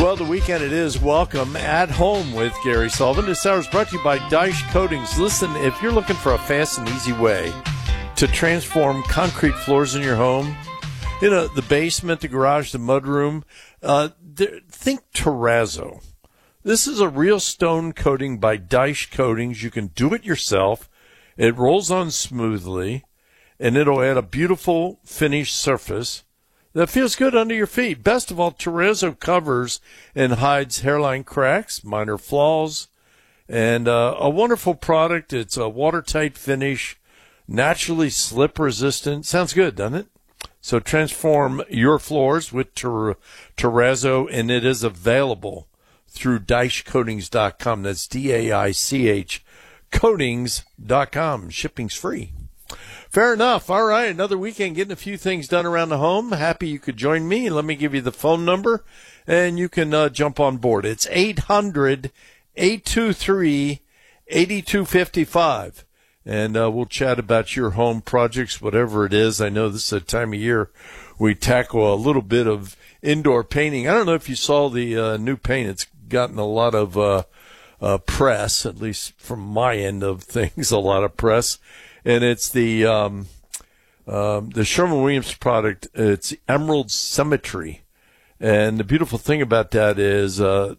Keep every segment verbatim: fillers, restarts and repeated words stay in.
Well, the weekend it is. Welcome At Home with Gary Sullivan. This hour is brought to you by Dyche Coatings. Listen, if you're looking for a fast and easy way to transform concrete floors in your home, you know, the basement, the garage, the mudroom, uh, think Terrazzo. This is a real stone coating by Dyche Coatings. You can do it yourself. It rolls on smoothly, and it'll add a beautiful finished surface that feels good under your feet. Best of all, Terrazzo covers and hides hairline cracks, minor flaws, and uh, a wonderful product. It's a watertight finish, naturally slip resistant. Sounds good, doesn't it? So transform your floors with Ter- Terrazzo, and it is available through Dyche Coatings dot com. That's D A I C H Coatings dot com. Shipping's free. Fair enough. All right, another weekend getting a few things done around the home. Happy you could join me. Let me give you the phone number, and you can uh, jump on board. It's eight hundred, eight two three, eight two five five, and uh, we'll chat about your home projects, whatever it is. I know this is a time of year we tackle a little bit of indoor painting. I don't know if you saw the uh, new paint. It's gotten a lot of uh, uh, press, at least from my end of things, a lot of press. And it's the um, um, the Sherwin-Williams product. It's Emerald Symmetry, and the beautiful thing about that is uh,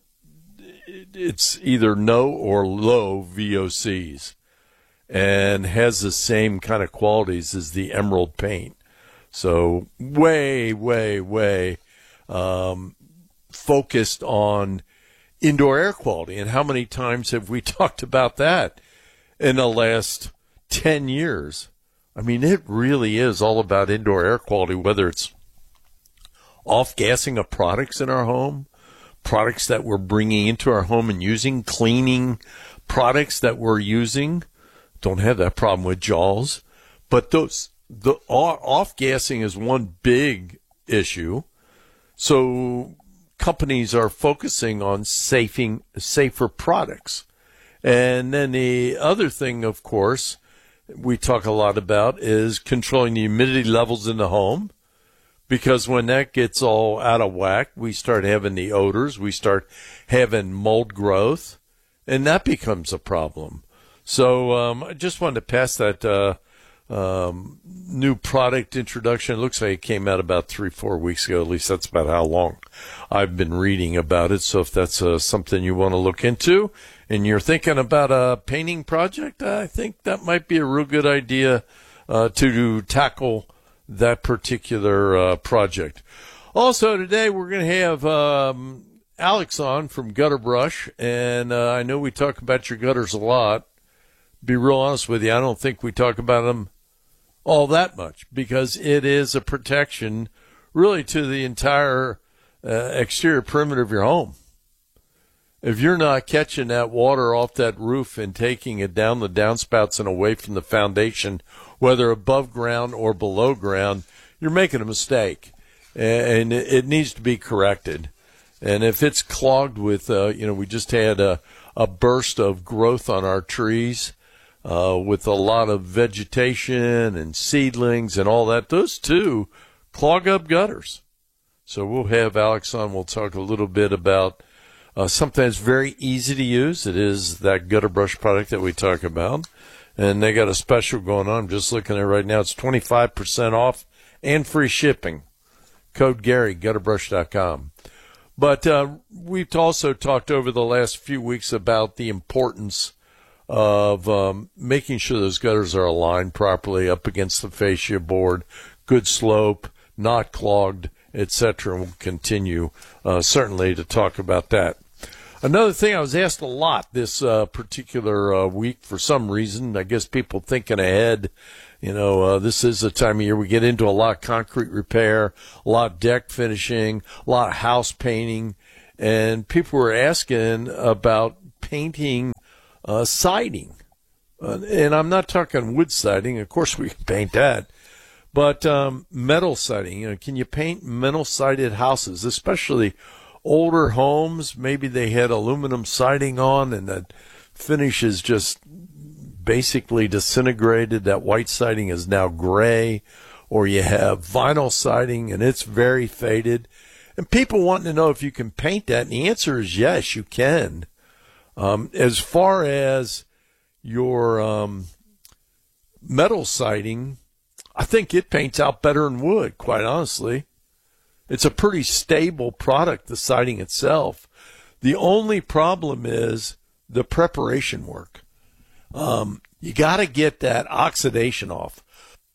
it's either no or low V O Cs, and has the same kind of qualities as the Emerald paint. So way, way, way um, focused on indoor air quality. And how many times have we talked about that in the last ten years? I mean, it really is all about indoor air quality, whether it's off-gassing of products in our home, products that we're bringing into our home and using, cleaning products that we're using. Don't have that problem with Jaws. But those the off-gassing is one big issue. So companies are focusing on safing, safer products. And then the other thing, of course, we talk a lot about is controlling the humidity levels in the home, because when that gets all out of whack, we start having the odors, we start having mold growth, and that becomes a problem. So um, I just wanted to pass that uh, um, new product introduction. It looks like it came out about three, four weeks ago. At least that's about how long I've been reading about it. So if that's uh, something you want to look into, and you're thinking about a painting project, I think that might be a real good idea uh, to tackle that particular uh, project. Also, today we're going to have um, Alex on from Gutter Brush, and uh, I know we talk about your gutters a lot. Be real honest with you, I don't think we talk about them all that much, because it is a protection really to the entire uh, exterior perimeter of your home. If you're not catching that water off that roof and taking it down the downspouts and away from the foundation, whether above ground or below ground, you're making a mistake, and it needs to be corrected. And if it's clogged with, uh, you know, we just had a, a burst of growth on our trees uh, with a lot of vegetation and seedlings and all that, those too clog up gutters. So we'll have Alex on. We'll talk a little bit about Uh, something that's very easy to use. It is that Gutter Brush product that we talk about. And they got a special going on. I'm just looking at it right now. It's twenty-five percent off and free shipping. Code Gary, gutter brush dot com. But uh, we've also talked over the last few weeks about the importance of um, making sure those gutters are aligned properly up against the fascia board, good slope, not clogged, et cetera. We'll continue uh, certainly to talk about that. Another thing, I was asked a lot this uh, particular uh, week for some reason. I guess people thinking ahead. You know, uh, this is the time of year we get into a lot of concrete repair, a lot of deck finishing, a lot of house painting, and people were asking about painting uh, siding. Uh, and I'm not talking wood siding. Of course, we can paint that. But um, metal siding, you know, can you paint metal-sided houses, especially older homes? Maybe they had aluminum siding on and the finish is just basically disintegrated. That white siding is now gray. Or you have vinyl siding and it's very faded. And people wanting to know if you can paint that, and the answer is yes, you can. Um, as far as your um, metal siding, I think it paints out better than wood, quite honestly. It's a pretty stable product, the siding itself. The only problem is the preparation work. Um, you got to get that oxidation off.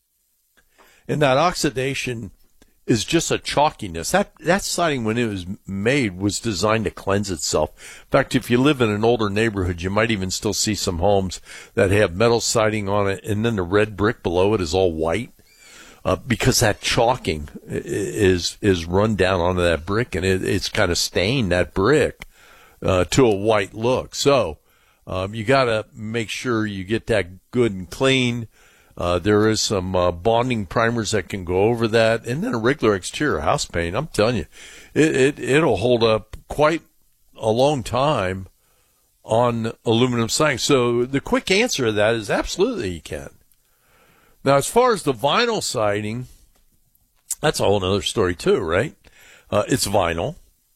And that oxidation is just a chalkiness. That that siding, when it was made, was designed to cleanse itself. In fact, if you live in an older neighborhood, you might even still see some homes that have metal siding on it, and then the red brick below it is all white, uh, because that chalking is is run down onto that brick, and it, it's kind of stained that brick uh, to a white look. So um, you got to make sure you get that good and clean. Uh, there is some uh, bonding primers that can go over that, and then a regular exterior house paint. I'm telling you, it, it, it'll hold up quite a long time on aluminum siding. So the quick answer to that is absolutely you can. Now, as far as the vinyl siding, that's a whole other story too, right? Uh, it's vinyl.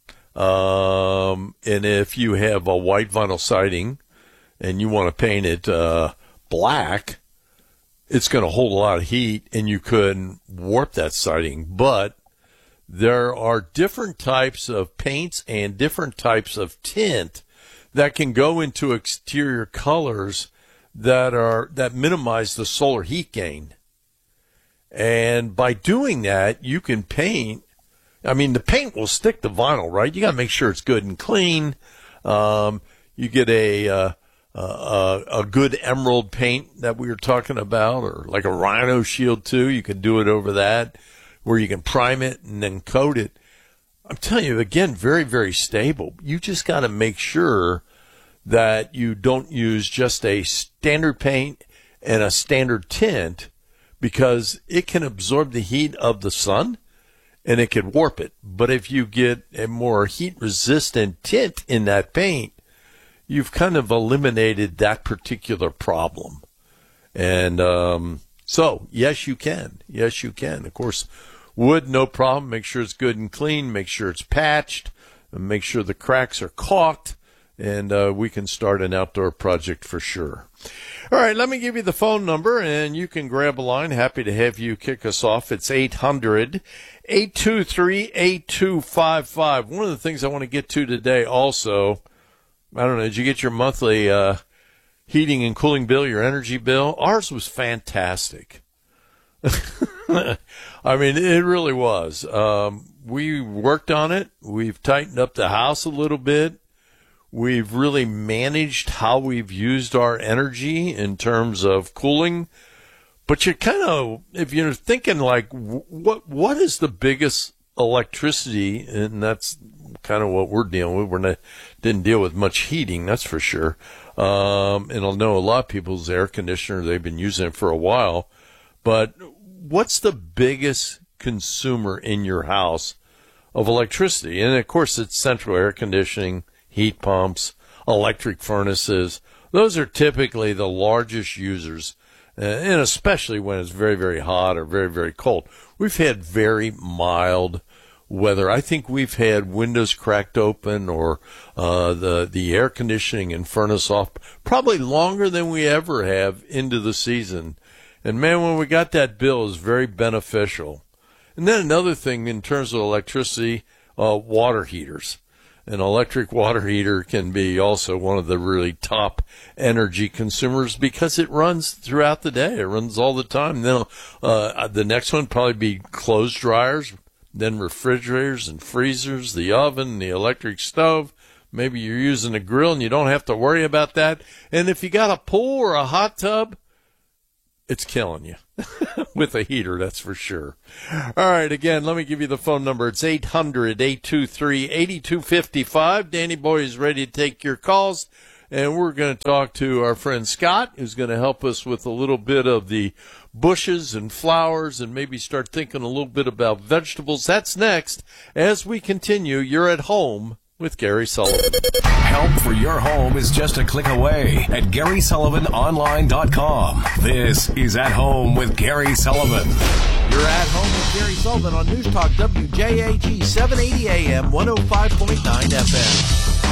Um, and if you have a white vinyl siding and you want to paint it uh, black, it's going to hold a lot of heat, and you could warp that siding. But there are different types of paints and different types of tint that can go into exterior colors that are that minimize the solar heat gain. And by doing that, you can paint. I mean, the paint will stick to vinyl, right? You got to make sure it's good and clean. Um, you get a uh, Uh, a, a good emerald paint that we were talking about, or like a Rhino Shield too. You can do it over that, where you can prime it and then coat it. I'm telling you, again, very, very stable. You just got to make sure that you don't use just a standard paint and a standard tint, because it can absorb the heat of the sun and it can warp it. But if you get a more heat-resistant tint in that paint, you've kind of eliminated that particular problem. And um, so, yes, you can. Yes, you can. Of course, wood, no problem. Make sure it's good and clean. Make sure it's patched. And make sure the cracks are caulked. And uh, we can start an outdoor project for sure. All right, let me give you the phone number, and you can grab a line. Happy to have you kick us off. It's eight hundred, eight two three, eight two five five. One of the things I want to get to today also, I don't know, did you get your monthly uh, heating and cooling bill, your energy bill? Ours was fantastic. I mean, it really was. Um, we worked on it. We've tightened up the house a little bit. We've really managed how we've used our energy in terms of cooling. But you're kind of, if you're thinking like, what what is the biggest electricity, and that's kind of what we're dealing with. We're not, didn't deal with much heating, that's for sure. Um, and I know a lot of people's air conditioner, they've been using it for a while. But what's the biggest consumer in your house of electricity? And, of course, it's central air conditioning, heat pumps, electric furnaces. Those are typically the largest users, uh, and especially when it's very, very hot or very, very cold. We've had very mild weather. I think we've had windows cracked open or uh, the the air conditioning and furnace off probably longer than we ever have into the season. And, man, when we got that bill, it was very beneficial. And then another thing in terms of electricity, uh, water heaters. An electric water heater can be also one of the really top energy consumers because it runs throughout the day. It runs all the time. Then uh, the next one probably be clothes dryers, then refrigerators and freezers, the oven, the electric stove. Maybe you're using a grill and you don't have to worry about that. And if you got a pool or a hot tub, it's killing you with a heater, that's for sure. All right, again, let me give you the phone number. It's eight hundred, eight two three, eight two five five. Danny Boy is ready to take your calls, and we're going to talk to our friend Scott, who's going to help us with a little bit of the bushes and flowers and maybe start thinking a little bit about vegetables. That's next as we continue. You're at home with Gary Sullivan. Help for your home is just a click away at Gary Sullivan Online dot com. This is At Home with Gary Sullivan. You're at home with Gary Sullivan on News Talk W J A G seven eighty A M, one oh five point nine F M.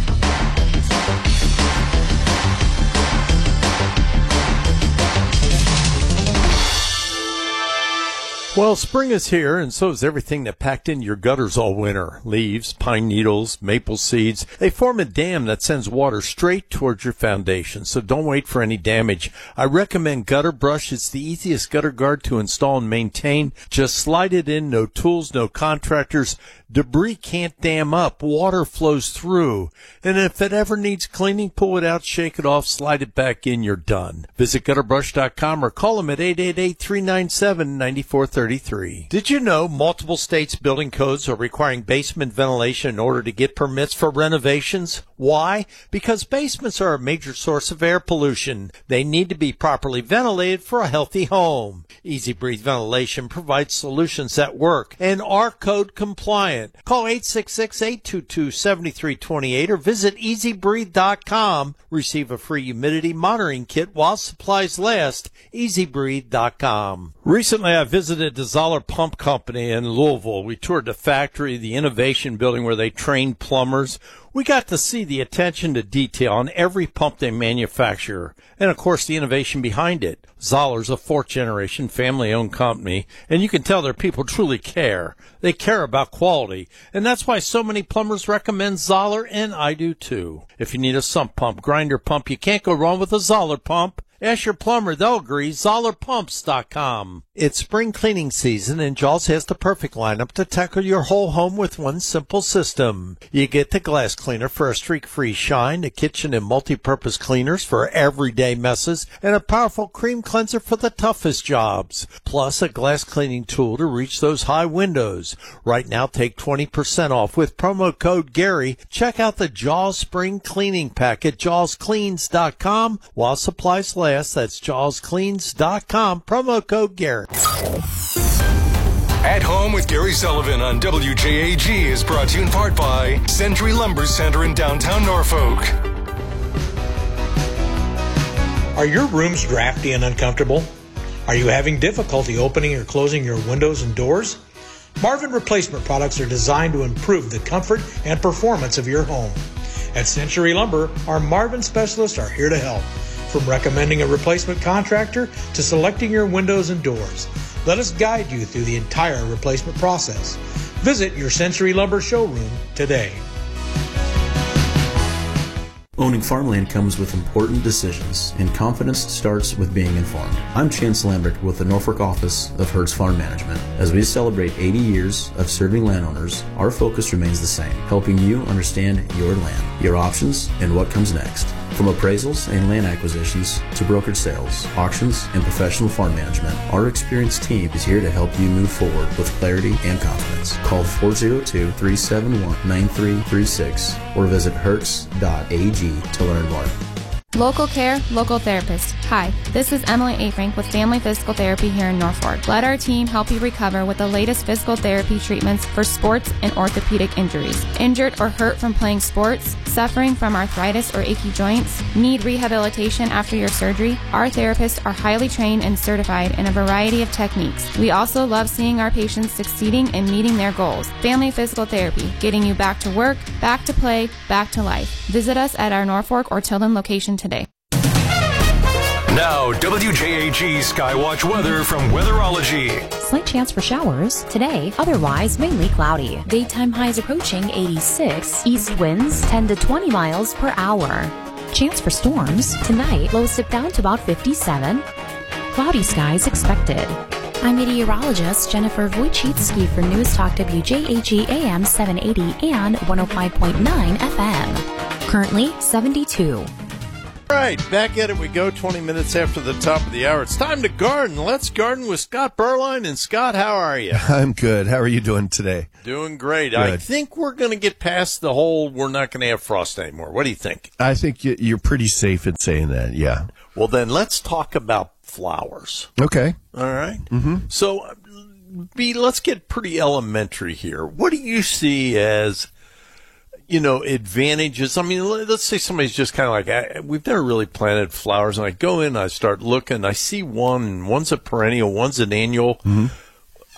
Well, spring is here, and so is everything that packed in your gutters all winter. Leaves, pine needles, maple seeds. They form a dam that sends water straight towards your foundation, so don't wait for any damage. I recommend Gutter Brush. It's the easiest gutter guard to install and maintain. Just slide it in, no tools, no contractors. Debris can't dam up. Water flows through. And if it ever needs cleaning, pull it out, shake it off, slide it back in, you're done. Visit gutter brush dot com or call them at eight eight eight, three nine seven, nine four three three. Did you know multiple states' building codes are requiring basement ventilation in order to get permits for renovations? Why? Because basements are a major source of air pollution. They need to be properly ventilated for a healthy home. Easy Breathe Ventilation provides solutions that work and are code compliant. Call eight six six, eight two two, seven three two eight or visit easy breathe dot com. Receive a free humidity monitoring kit while supplies last. easy breathe dot com. Recently, I visited the Zoller Pump Company in Louisville. We toured the factory, the innovation building where they train plumbers. We got to see the attention to detail on every pump they manufacture, and of course the innovation behind it. Zoller's a fourth-generation family-owned company, and you can tell their people truly care. They care about quality, and that's why so many plumbers recommend Zoller, and I do too. If you need a sump pump, grinder pump, you can't go wrong with a Zoller pump. Ask your plumber, they'll agree. Zoller Pumps dot com. It's spring cleaning season, and Jaws has the perfect lineup to tackle your whole home with one simple system. You get the glass cleaner for a streak-free shine, the kitchen and multi-purpose cleaners for everyday messes, and a powerful cream cleanser for the toughest jobs. Plus, a glass cleaning tool to reach those high windows. Right now, take twenty percent off with promo code Gary. Check out the Jaws Spring Cleaning Pack at jaws cleans dot com while supplies last. That's jaws cleans dot com. Promo code Gary. At Home with Gary Sullivan on W J A G is brought to you in part by Century Lumber Center in downtown Norfolk. Are your rooms drafty and uncomfortable? Are you having difficulty opening or closing your windows and doors? Marvin Replacement Products are designed to improve the comfort and performance of your home. At Century Lumber, our Marvin specialists are here to help. From recommending a replacement contractor to selecting your windows and doors, let us guide you through the entire replacement process. Visit your Century Lumber showroom today. Owning farmland comes with important decisions, and confidence starts with being informed. I'm Chance Lambert with the Norfolk office of Hertz Farm Management. As we celebrate eighty years of serving landowners, our focus remains the same, helping you understand your land, your options, and what comes next. From appraisals and land acquisitions to brokered sales, auctions, and professional farm management, our experienced team is here to help you move forward with clarity and confidence. Call four oh two, three seven one, nine three three six or visit hertz dot a g to learn more. Local care, local therapist. Hi, this is Emily A. Frank with Family Physical Therapy here in Norfolk. Let our team help you recover with the latest physical therapy treatments for sports and orthopedic injuries. Injured or hurt from playing sports, suffering from arthritis or achy joints, need rehabilitation after your surgery? Our therapists are highly trained and certified in a variety of techniques. We also love seeing our patients succeeding and meeting their goals. Family Physical Therapy, getting you back to work, back to play, back to life. Visit us at our Norfolk or Tilden location today. Now, W J A G Skywatch weather from Weatherology. Slight chance for showers today, otherwise mainly cloudy. Daytime highs approaching eighty-six. East winds ten to twenty miles per hour. Chance for storms tonight, lows dip down to about fifty-seven. Cloudy skies expected. I'm meteorologist Jennifer Wojcicki for News Talk W J A G A M seven eighty and one oh five point nine F M. Currently seventy-two. All right, back at it we go, twenty minutes after the top of the hour. It's time to garden. Let's garden with Scott Berline. And Scott, how are you? I'm good. How are you doing today? Doing great. Good. I think we're going to get past the whole we're not going to have frost anymore. What do you think? I think you're pretty safe in saying that, yeah. Well, then let's talk about flowers. Okay. All right. Mm-hmm. So, B, let's get pretty elementary here. What do you see as, you know, advantages? I mean, let's say somebody's just kind of like, I, we've never really planted flowers, and I go in, I start looking, I see one, and one's a perennial, one's an annual. Mm-hmm.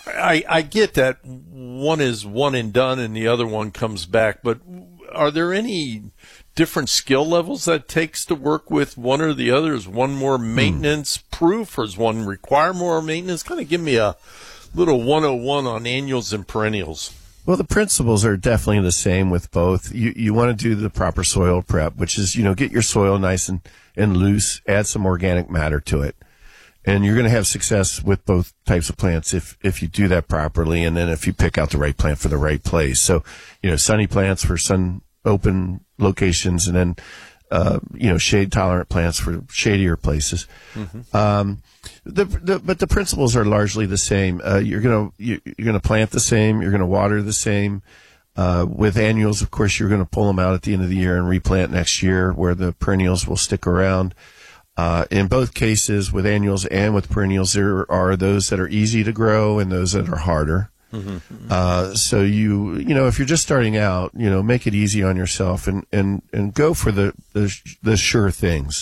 I, I get that one is one and done and the other one comes back, but are there any different skill levels that it takes to work with one or the other? Is one more maintenance proof, or does one require more maintenance? Kind of give me a little one oh one on annuals and perennials. Well, the principles are definitely the same with both. You you want to do the proper soil prep, which is, you know, get your soil nice and, and loose, add some organic matter to it. And you're going to have success with both types of plants if, if you do that properly, and then if you pick out the right plant for the right place. So, you know, sunny plants for sun open locations, and then, uh, you know, shade tolerant plants for shadier places. Mm-hmm. Um, the, the, but the principles are largely the same. Uh, you're going to, you, you're going to plant the same. You're going to water the same. Uh, with annuals, of course, you're going to pull them out at the end of the year and replant next year, where the perennials will stick around. Uh, in both cases, with annuals and with perennials, there are those that are easy to grow and those that are harder. Mm-hmm. Uh, so you, you know, if you're just starting out, you know, make it easy on yourself and, and, and go for the, the, the sure things.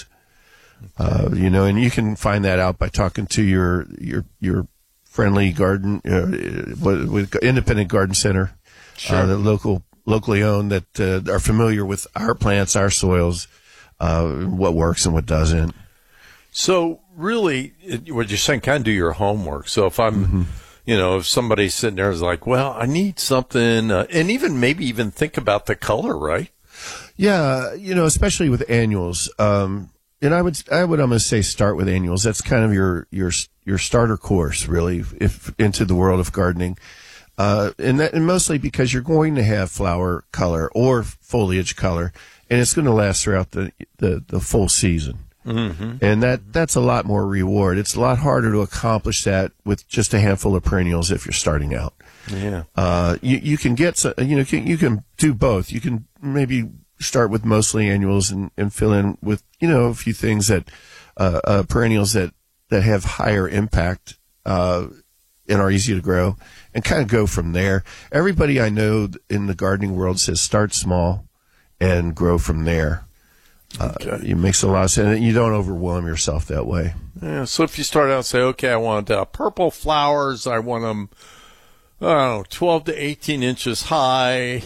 Uh, you know, and you can find that out by talking to your, your, your friendly garden, uh, with, with independent garden center, sure. uh, the local, locally owned, that, uh, are familiar with our plants, our soils, uh, what works and what doesn't. So really, what you're saying, kind of do your homework. So if I'm, mm-hmm. you know, if somebody's sitting there is like, well, I need something, uh, and even maybe even think about the color, right? Yeah, you know, especially with annuals. Um, and I would, I would almost say start with annuals. That's kind of your, your, your starter course, really, if into the world of gardening. Uh, and that, and mostly because you're going to have flower color or foliage color, and it's going to last throughout the, the, the full season. Mm-hmm. And that, that's a lot more reward. It's a lot harder to accomplish that with just a handful of perennials if you're starting out. Yeah. Uh, you, you can get, you know, you can do both. You can maybe start with mostly annuals and, and fill in with, you know, a few things that, uh, uh, perennials that, that have higher impact, uh, and are easy to grow, and kind of go from there. Everybody I know in the gardening world says start small and grow from there. Uh, okay. It makes a lot of sense. You don't overwhelm yourself that way. Yeah. So if you start out and say, okay, I want uh, purple flowers, I want them, I don't know, twelve to eighteen inches high.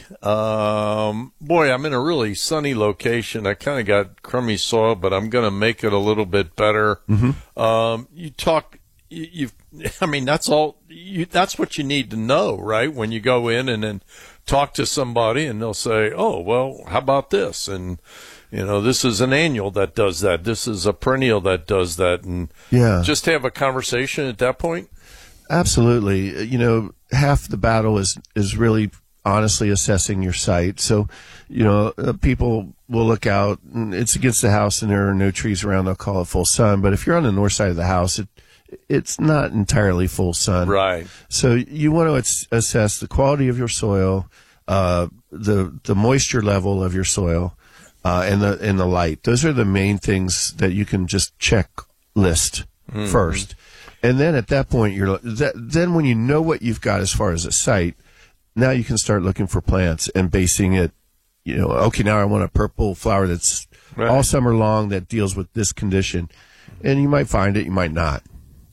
Um, boy, I'm in a really sunny location. I kind of got crummy soil, but I'm going to make it a little bit better. Mm-hmm. Um, you talk, you, you've, I mean, that's all, you, that's what you need to know, right? When you go in and then talk to somebody and they'll say, oh, well, how about this? And, you know, this is an annual that does that. This is a perennial that does that. And yeah. just have a conversation at that point. Absolutely. You know, half the battle is, is really honestly assessing your site. So, you know, uh, people will look out and it's against the house and there are no trees around. They'll call it full sun. But if you're on the north side of the house, it, it's not entirely full sun. Right. So you want to ass- assess the quality of your soil, uh, the, the moisture level of your soil. Uh, and the, and the light. Those are the main things that you can just check list mm-hmm. first. And then at that point, you're, that, then when you know what you've got as far as a site, now you can start looking for plants and basing it, you know, okay, now I want a purple flower that's right. all summer long that deals with this condition. And you might find it, you might not.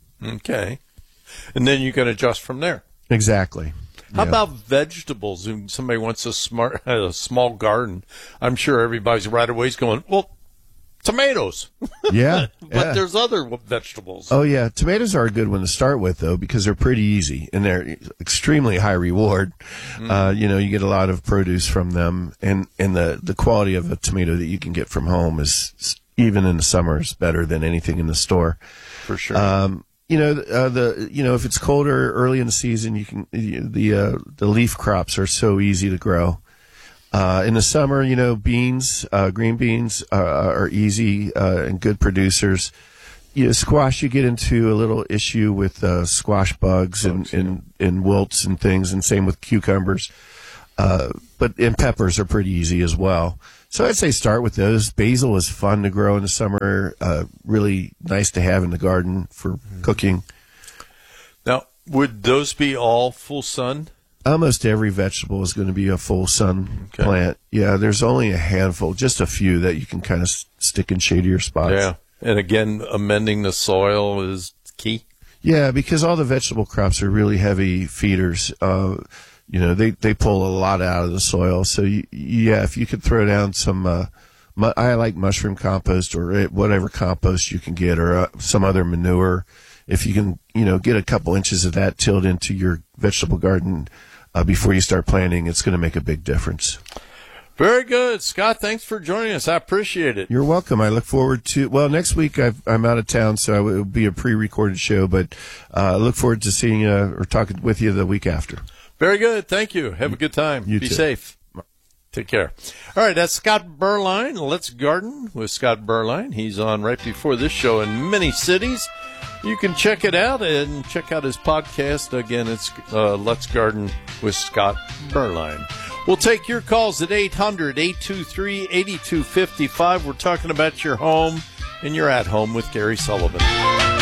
Okay. And then you can adjust from there. Exactly. How yeah. about vegetables? If somebody wants a smart, a small garden, I'm sure everybody's right away is going, well, tomatoes. Yeah. but yeah. there's other vegetables. Oh, yeah. Tomatoes are a good one to start with, though, because they're pretty easy and they're extremely high reward. Mm. Uh, you know, you get a lot of produce from them, and, and the, the quality of a tomato that you can get from home is, even in the summer, is better than anything in the store. For sure. Um, You know, uh, the, you know, if it's colder early in the season, you can, the, uh, the leaf crops are so easy to grow. Uh, in the summer, you know, beans, uh, green beans, uh, are easy, uh, and good producers. You know, squash, you get into a little issue with, uh, squash bugs and, and, and wilts and things, and same with cucumbers. Uh, but, and peppers are pretty easy as well. So I'd say start with those. Basil is fun to grow in the summer, uh, really nice to have in the garden for mm-hmm. cooking. Now, would those be all full sun? Almost every vegetable is going to be a full sun okay. plant. Yeah, there's only a handful, just a few that you can kind of stick in shadier spots. Yeah, and again, amending the soil is key. Yeah, because all the vegetable crops are really heavy feeders. Uh, you know, they, they pull a lot out of the soil. So, you, yeah, if you could throw down some, uh, mu- I like mushroom compost or whatever compost you can get, or uh, some other manure. If you can, you know, get a couple inches of that tilled into your vegetable garden uh, before you start planting, it's going to make a big difference. Very good. Scott, thanks for joining us. I appreciate it. You're welcome. I look forward to, well, next week I've, I'm out of town, so it will be a pre-recorded show, but uh, I look forward to seeing you or talking with you the week after. Very good. Thank you. Have a good time. You Be too. safe. Take care. All right, that's Scott Berline. Let's Garden with Scott Berline. He's on right before this show in many cities. You can check it out and check out his podcast. Again, it's uh, Let's Garden with Scott Berline. We'll take your calls at eight hundred, eight two three, eight two five five. We're talking about your home and you're at home with Gary Sullivan.